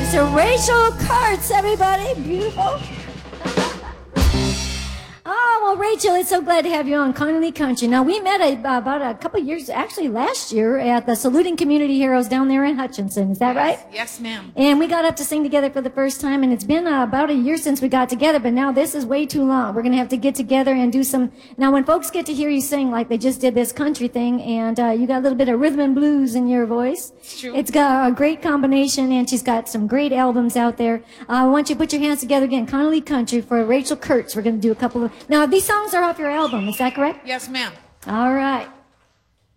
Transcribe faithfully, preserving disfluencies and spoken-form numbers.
to Rachel Kurtz, everybody. Beautiful. Oh, well, Rachel, it's so glad to have you on Connolly Country. Now, we met a, about a couple years, actually last year, at the Saluting Community Heroes down there in Hutchinson. Is that yes, right? Yes, ma'am. And we got up to sing together for the first time, and it's been uh, about a year since we got together, but now this is way too long. We're going to have to get together and do some... Now, when folks get to hear you sing, like they just did this country thing, and uh, you got a little bit of rhythm and blues in your voice. It's true. It's got a great combination, and she's got some great albums out there. Uh, I want you to put your hands together again. Connolly Country for Rachel Kurtz. We're going to do a couple of... Now, these songs are off your album, is that correct? Yes, ma'am. All right.